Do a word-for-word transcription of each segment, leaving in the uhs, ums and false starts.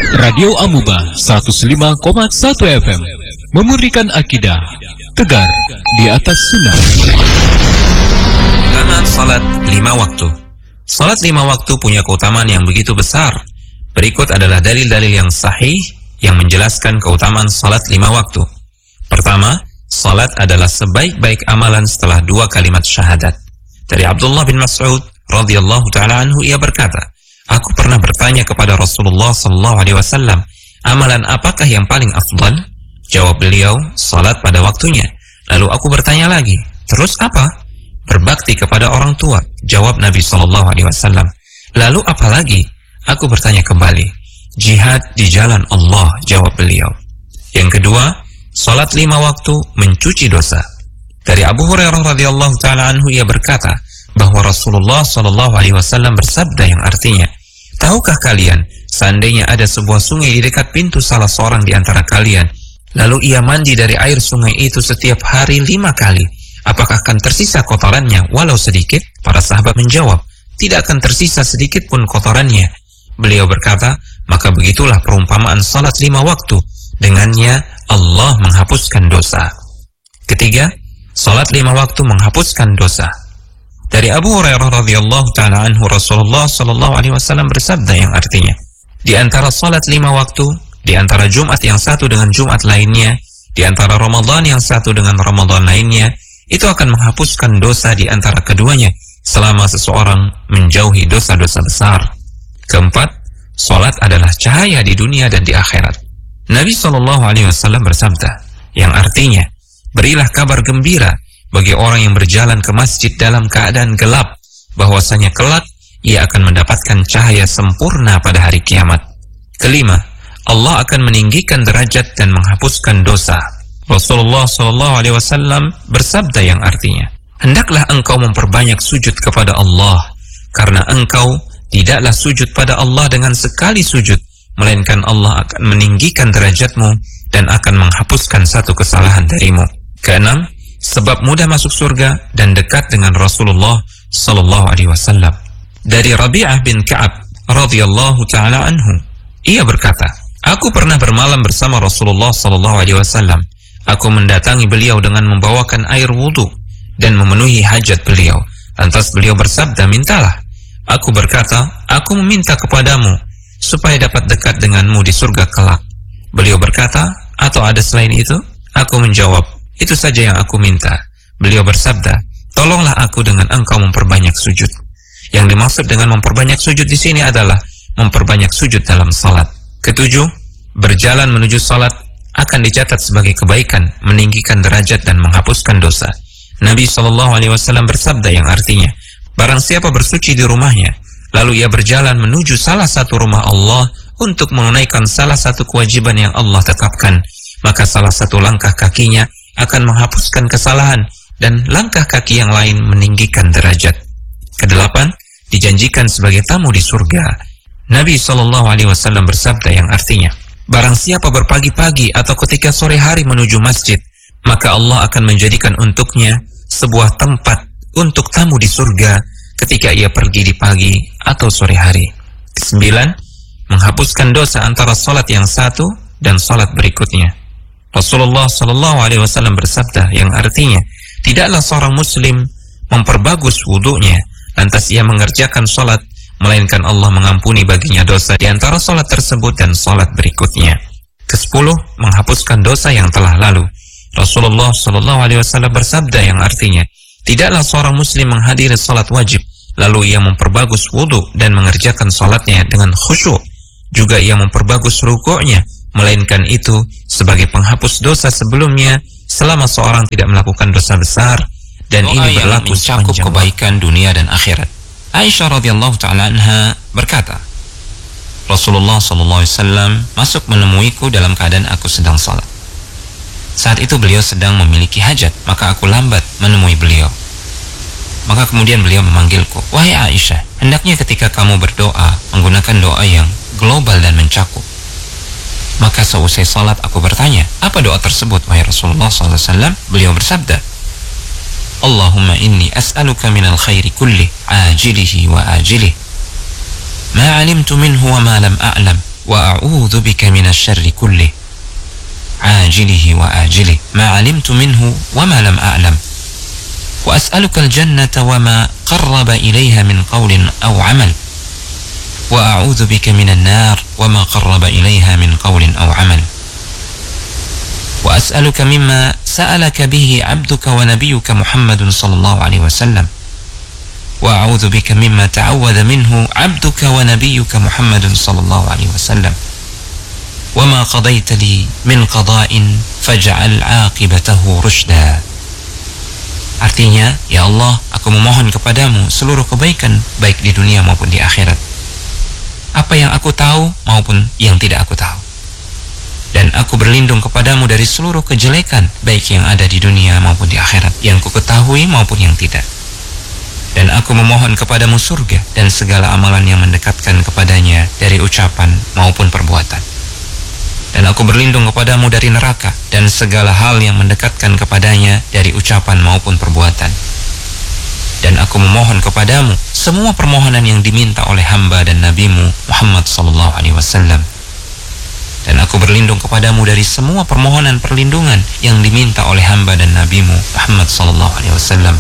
Radio Amuba seratus lima koma satu F M memurnikan akidah, tegar di atas sunnah. Keutamaan salat lima waktu. Salat lima waktu punya keutamaan yang begitu besar. Berikut adalah dalil-dalil yang sahih yang menjelaskan keutamaan salat lima waktu. Pertama, salat adalah sebaik-baik amalan setelah dua kalimat syahadat. Dari Abdullah bin Mas'ud radhiyallahu taala anhu, ia berkata, aku pernah bertanya kepada Rasulullah sallallahu alaihi wasallam, amalan apakah yang paling afdal? Jawab beliau, salat pada waktunya. Lalu aku bertanya lagi, terus apa? Berbakti kepada orang tua. Jawab Nabi sallallahu alaihi wasallam. Lalu apa lagi? Aku bertanya kembali, jihad di jalan Allah. Jawab beliau. Yang kedua, salat lima waktu mencuci dosa. Dari Abu Hurairah radhiyallahu taala anhu, ia berkata bahwa Rasulullah sallallahu alaihi wasallam bersabda yang artinya, tahukah kalian, seandainya ada sebuah sungai di dekat pintu salah seorang di antara kalian, lalu ia mandi dari air sungai itu setiap hari lima kali, apakah akan tersisa kotorannya walau sedikit? Para sahabat menjawab, tidak akan tersisa sedikit pun kotorannya. Beliau berkata, maka begitulah perumpamaan salat lima waktu, dengannya Allah menghapuskan dosa. Ketiga, salat lima waktu menghapuskan dosa. Dari Abu Hurairah radhiyallahu taala anhu, Rasulullah sallallahu alaihi wasallam bersabda yang artinya, di antara salat lima waktu, di antara Jumat yang satu dengan Jumat lainnya, di antara Ramadan yang satu dengan Ramadan lainnya, itu akan menghapuskan dosa di antara keduanya selama seseorang menjauhi dosa-dosa besar. Keempat, salat adalah cahaya di dunia dan di akhirat. Nabi sallallahu alaihi wasallam bersabda yang artinya, berilah kabar gembira bagi orang yang berjalan ke masjid dalam keadaan gelap, bahwasanya kelak ia akan mendapatkan cahaya sempurna pada hari kiamat. Kelima, Allah akan meninggikan derajat dan menghapuskan dosa. Rasulullah sallallahu alaihi wasallam bersabda yang artinya, hendaklah engkau memperbanyak sujud kepada Allah, karena engkau tidaklah sujud pada Allah dengan sekali sujud, melainkan Allah akan meninggikan derajatmu dan akan menghapuskan satu kesalahan darimu. Keenam, sebab mudah masuk surga dan dekat dengan Rasulullah sallallahu alaihi wasallam. Dari Rabi'ah bin Ka'ab radhiyallahu taala anhu, ia berkata, aku pernah bermalam bersama Rasulullah sallallahu alaihi wasallam. Aku mendatangi beliau dengan membawakan air wudu dan memenuhi hajat beliau. Lantas beliau bersabda, mintalah. Aku berkata, aku meminta kepadamu supaya dapat dekat denganmu di surga kelak. Beliau berkata, atau ada selain itu? Aku menjawab, itu saja yang aku minta. Beliau bersabda, tolonglah aku dengan engkau memperbanyak sujud. Yang dimaksud dengan memperbanyak sujud di sini adalah memperbanyak sujud dalam salat. Ketujuh, berjalan menuju salat akan dicatat sebagai kebaikan, meninggikan derajat dan menghapuskan dosa. Nabi shallallahu alaihi wasallam bersabda yang artinya, barang siapa bersuci di rumahnya, lalu ia berjalan menuju salah satu rumah Allah untuk menunaikan salah satu kewajiban yang Allah tetapkan, maka salah satu langkah kakinya akan menghapuskan kesalahan dan langkah kaki yang lain meninggikan derajat. Kedelapan, dijanjikan sebagai tamu di surga. Nabi shallallahu alaihi wasallam bersabda yang artinya, barang siapa berpagi-pagi atau ketika sore hari menuju masjid, maka Allah akan menjadikan untuknya sebuah tempat untuk tamu di surga ketika ia pergi di pagi atau sore hari. Kesembilan, menghapuskan dosa antara salat yang satu dan salat berikutnya. Rasulullah sallallahu alaihi wasallam bersabda yang artinya, tidaklah seorang muslim memperbagus wudunya lantas ia mengerjakan salat, melainkan Allah mengampuni baginya dosa di antara salat tersebut dan salat berikutnya. Kesepuluh, menghapuskan dosa yang telah lalu. Rasulullah sallallahu alaihi wasallam bersabda yang artinya, tidaklah seorang muslim menghadiri salat wajib lalu ia memperbagus wudu dan mengerjakan salatnya dengan khusyuk, juga ia memperbagus rukuknya, melainkan itu sebagai penghapus dosa sebelumnya selama seorang tidak melakukan dosa besar, dan doa ini berlaku mencakup kebaikan dunia dan akhirat. Aisyah radhiyallahu taala anha berkata, Rasulullah sallallahu alaihi wasallam masuk menemuiku dalam keadaan aku sedang salat. Saat itu beliau sedang memiliki hajat, maka aku lambat menemui beliau. Maka kemudian beliau memanggilku, wahai Aisyah, hendaknya ketika kamu berdoa menggunakan doa yang global dan mencakup. Maka seusai salat aku bertanya, apa doa tersebut wahai Rasulullah sallallahu alaihi wasallam? Beliau bersabda, Allahumma inni as'aluka minal khairi kulli ajilihi wa ajilih ma alimtu minhu wa ma lam a'lam wa a'udzu bika minasyarri kullih ajilihi wa ajilih ma 'alimtu minhu wa ma lam a'lam wa as'aluka al-jannata wa ma qarraba ilayha min qawlin aw 'amal wa a'udzu bika minan nar wa ma qarraba ilayha min qawlin aw 'amal wa as'aluka mimma sa'alaka bihi 'abduka wa nabiyyuka Muhammadun sallallahu alaihi wasallam wa a'udzu bika mimma ta'awwadha minhu 'abduka wa nabiyyuka Muhammadun sallallahu alaihi wasallam wa ma qadaita li min qada'in faj'al 'aqibatahu rusyda. Artinya, ya Allah, aku memohon kepadamu seluruh kebaikan baik di dunia maupun di akhirat, apa yang aku tahu maupun yang tidak aku tahu, dan aku berlindung kepadamu dari seluruh kejelekan baik yang ada di dunia maupun di akhirat, yang ku ketahui maupun yang tidak. Dan aku memohon kepadamu surga dan segala amalan yang mendekatkan kepadanya dari ucapan maupun perbuatan. Dan aku berlindung kepadamu dari neraka dan segala hal yang mendekatkan kepadanya dari ucapan maupun perbuatan. Dan aku memohon kepadamu semua permohonan yang diminta oleh hamba dan nabimu Muhammad sallallahu alaihi wasallam. Dan aku berlindung kepadamu dari semua permohonan perlindungan yang diminta oleh hamba dan nabimu Muhammad sallallahu alaihi wasallam.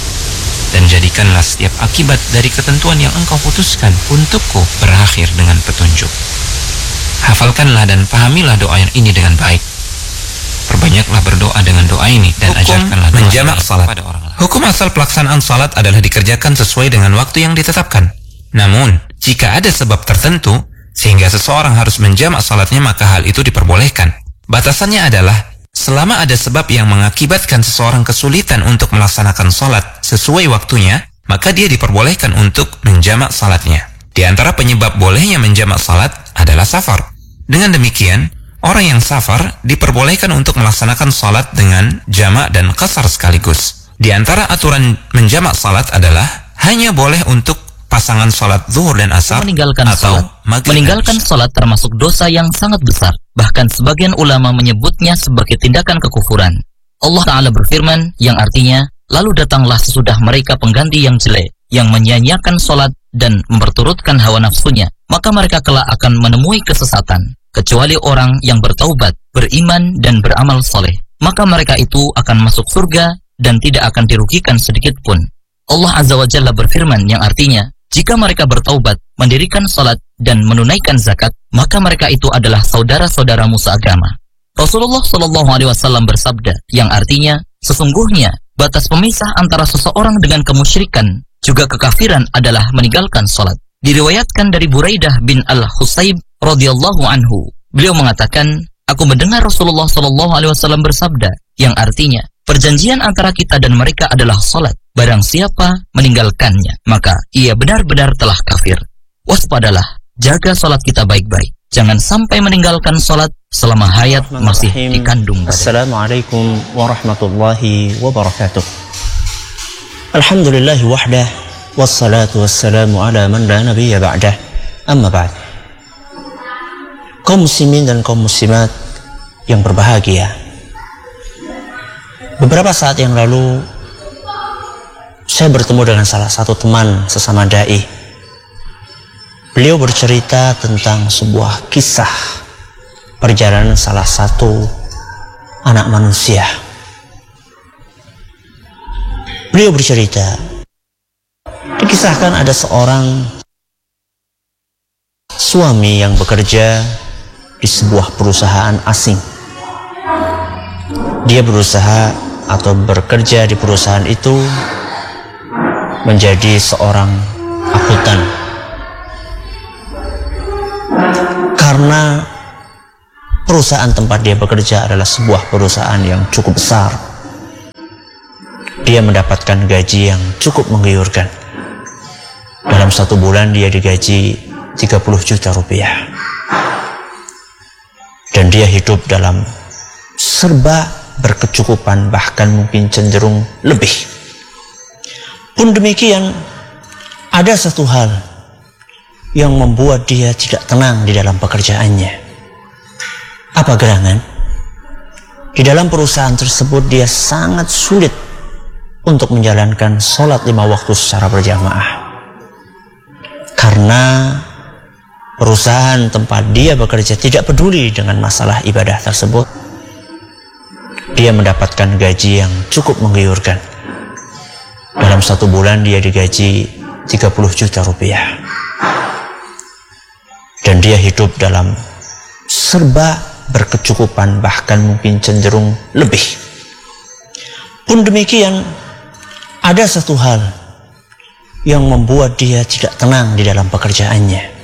Dan jadikanlah setiap akibat dari ketentuan yang engkau putuskan untukku berakhir dengan petunjuk. Hafalkanlah dan pahamilah doa yang ini dengan baik. Perbanyaklah berdoa dengan doa ini dan Hukum ajarkanlah doa menjamak salat. kepada orang lain. Hukum asal pelaksanaan salat adalah dikerjakan sesuai dengan waktu yang ditetapkan. Namun, jika ada sebab tertentu sehingga seseorang harus menjamak salatnya, maka hal itu diperbolehkan. Batasannya adalah selama ada sebab yang mengakibatkan seseorang kesulitan untuk melaksanakan salat sesuai waktunya, maka dia diperbolehkan untuk menjamak salatnya. Di antara penyebab bolehnya menjamak salat adalah safar. Dengan demikian, orang yang safar diperbolehkan untuk melaksanakan salat dengan jamak dan qasar sekaligus. Di antara aturan menjamak salat adalah hanya boleh untuk pasangan salat zuhur dan asar meninggalkan atau salat, maghrib. meninggalkan salat termasuk dosa yang sangat besar. Bahkan sebagian ulama menyebutnya sebagai tindakan kekufuran. Allah Ta'ala berfirman yang artinya, lalu datanglah sesudah mereka pengganti yang jelek, yang menyia-nyiakan salat dan memperturutkan hawa nafsunya, maka mereka kelak akan menemui kesesatan. Kecuali orang yang bertaubat, beriman dan beramal soleh, maka mereka itu akan masuk surga dan tidak akan dirugikan sedikit pun. Allah Azza wa Jalla berfirman yang artinya, jika mereka bertaubat, mendirikan salat dan menunaikan zakat, maka mereka itu adalah saudara-saudaramu seagama. Rasulullah Shallallahu Alaihi Wasallam bersabda yang artinya, sesungguhnya batas pemisah antara seseorang dengan kemusyrikan juga kekafiran adalah meninggalkan salat. Diriwayatkan dari Buraidah bin Al-Husayb radhiyallahu anhu, beliau mengatakan, aku mendengar Rasulullah Shallallahu Alaihi Wasallam bersabda yang artinya, perjanjian antara kita dan mereka adalah salat. Barang siapa meninggalkannya, maka ia benar-benar telah kafir. Waspadalah, jaga salat kita baik-baik. Jangan sampai meninggalkan salat selama hayat masih dikandung badan. Assalamualaikum warahmatullahi wabarakatuh. Alhamdulillahi wahdah, wassalatu wassalamu ala man la nabiyya ba'dah. Amma ba'd. Kaum muslimin dan kaum muslimat yang berbahagia, beberapa saat yang lalu saya bertemu dengan salah satu teman sesama dai. Beliau bercerita tentang sebuah kisah perjalanan salah satu anak manusia. Beliau bercerita, dikisahkan ada seorang suami yang bekerja di sebuah perusahaan asing. Dia berusaha atau bekerja di perusahaan itu menjadi seorang akuntan. Karena perusahaan tempat dia bekerja adalah sebuah perusahaan yang cukup besar, dia mendapatkan gaji yang cukup menggiurkan. Dalam satu bulan dia digaji tiga puluh juta rupiah. Dan dia hidup dalam serba berkecukupan, bahkan mungkin cenderung lebih. Pun demikian, ada satu hal yang membuat dia tidak tenang di dalam pekerjaannya. Apa gerangan? Di dalam perusahaan tersebut dia sangat sulit untuk menjalankan sholat lima waktu secara berjamaah. Karena perusahaan tempat dia bekerja tidak peduli dengan masalah ibadah tersebut, dia mendapatkan gaji yang cukup menggiurkan. Dalam satu bulan dia digaji tiga puluh juta rupiah. Dan dia hidup dalam serba berkecukupan, bahkan mungkin cenderung lebih. Pun demikian, ada satu hal yang membuat dia tidak tenang di dalam pekerjaannya.